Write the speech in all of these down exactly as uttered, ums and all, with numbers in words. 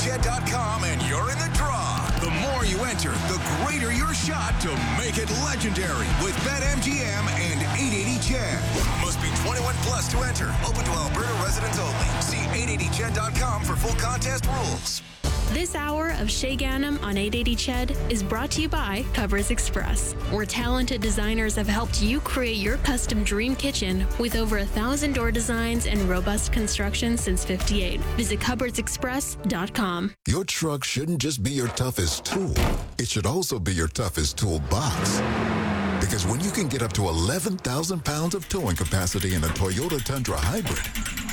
ched dot com and you're in the draw. The more you enter, the greater your shot to make it legendary with BetMGM and eight eighty C H E D. Must be twenty-one plus to enter. Open to Alberta residents only. See eight eighty C H E D dot com for full contest rules. This hour of Shay Ganem on eight eighty C H E D is brought to you by Cupboards Express, where talented designers have helped you create your custom dream kitchen with over a thousand door designs and robust construction since fifty-eight. Visit cupboards express dot com. Your truck shouldn't just be your toughest tool. It should also be your toughest toolbox. Because when you can get up to eleven thousand pounds of towing capacity in a Toyota Tundra Hybrid,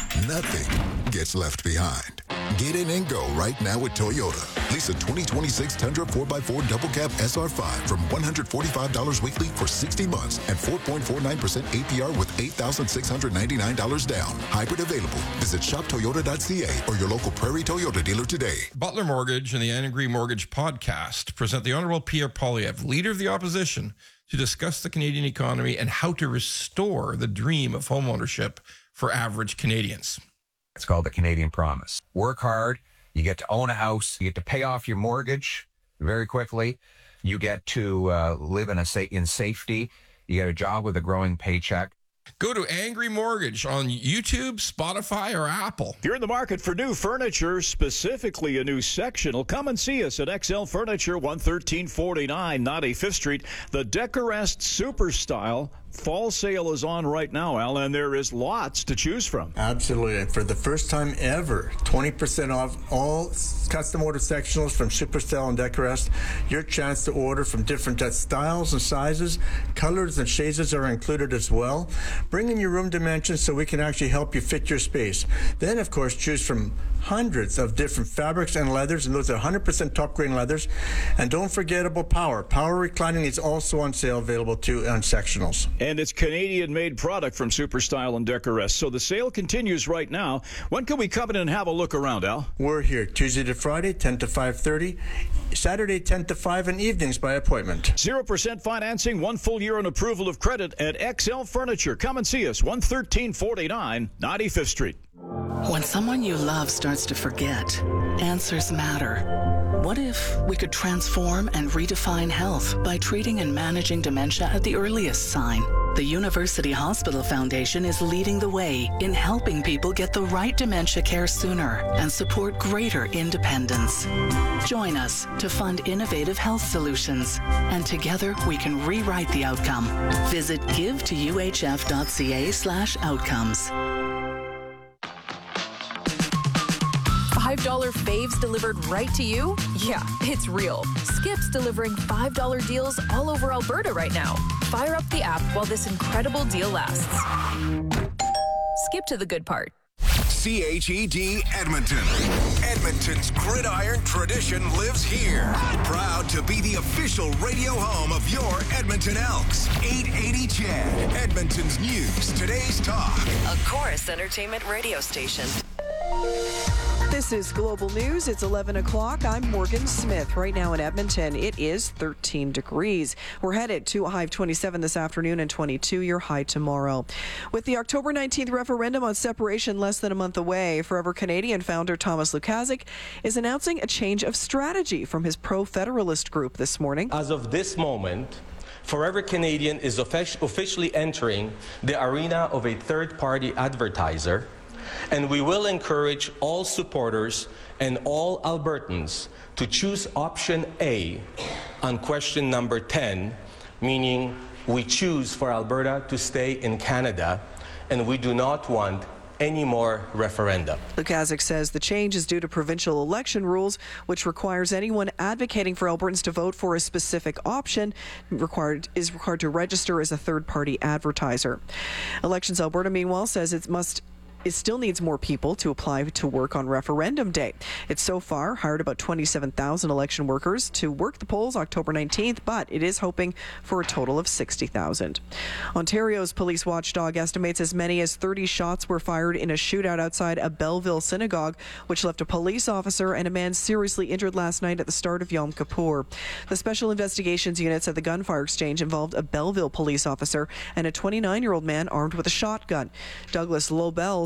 nothing gets left behind. Get in and go right now with Toyota. Lease a twenty twenty-six Tundra four by four Double Cab S R five from one hundred forty-five dollars weekly for sixty months and four point four nine percent A P R with eight thousand six hundred ninety-nine dollars down. Hybrid available. Visit shop toyota dot c a or your local Prairie Toyota dealer today. Butler Mortgage and the Angry Mortgage podcast present the Honorable Pierre Poilievre, Leader of the Opposition, to discuss the Canadian economy and how to restore the dream of homeownership for average Canadians. It's called the Canadian Promise. Work hard. You get to own a house. You get to pay off your mortgage very quickly. You get to uh, live in a sa- in safety. You get a job with a growing paycheck. Go to Angry Mortgage on YouTube, Spotify, or Apple. If you're in the market for new furniture, specifically a new sectional, come and see us at X L Furniture, one thirteen forty-nine, ninety-fifth Street. The Decorest Super Style fall sale is on right now, Al, and there is lots to choose from. Absolutely. For the first time ever, twenty percent off all custom order sectionals from Superstyle and Decorest. Your chance to order from different styles and sizes, colors and shades are included as well. Bring in your room dimensions so we can actually help you fit your space. Then, of course, choose from hundreds of different fabrics and leathers, and those are one hundred percent top grade leathers. And don't forget about Power. Power reclining is also on sale, available too on sectionals. And it's Canadian-made product from Superstyle and Decorest. So the sale continues right now. When can we come in and have a look around, Al? We're here Tuesday to Friday, ten to five thirty, Saturday, ten to five, and evenings by appointment. zero percent financing, one full year on approval of credit at X L Furniture. Come and see us, one thirteen forty-nine, ninety-fifth Street. When someone you love starts to forget, answers matter. What if we could transform and redefine health by treating and managing dementia at the earliest sign? The University Hospital Foundation is leading the way in helping people get the right dementia care sooner and support greater independence. Join us to fund innovative health solutions, and together we can rewrite the outcome. Visit give to u h f dot c a slash outcomes. five dollar faves delivered right to you? Yeah, it's real. Skip's delivering five dollar deals all over Alberta right now. Fire up the app while this incredible deal lasts. Skip to the good part. C H E D Edmonton. Edmonton's gridiron tradition lives here. Proud to be the official radio home of your Edmonton Elks. eight eighty C H E D, Edmonton's news, today's talk. A Chorus Entertainment radio station. This is Global News. It's eleven o'clock. I'm Morgan Smith. Right now in Edmonton, it is thirteen degrees. We're headed to a high of twenty-seven this afternoon and twenty-two, your high tomorrow. With the October nineteenth referendum on separation less than a month away, Forever Canadian founder Thomas Lukaszuk is announcing a change of strategy from his pro-federalist group this morning. As of this moment, Forever Canadian is offic- officially entering the arena of a third-party advertiser, and we will encourage all supporters and all Albertans to choose option A on question number ten, meaning we choose for Alberta to stay in Canada, and we do not want any more referenda. Lukaszuk says the change is due to provincial election rules, which requires anyone advocating for Albertans to vote for a specific option required is required to register as a third-party advertiser. Elections Alberta, meanwhile, says it must It still needs more people to apply to work on referendum day. It's so far hired about twenty-seven thousand election workers to work the polls October nineteenth, but it is hoping for a total of sixty thousand. Ontario's police watchdog estimates as many as thirty shots were fired in a shootout outside a Belleville synagogue, which left a police officer and a man seriously injured last night at the start of Yom Kippur. The Special Investigations Units at the gunfire exchange involved a Belleville police officer and a twenty-nine-year-old man armed with a shotgun. Douglas Lobel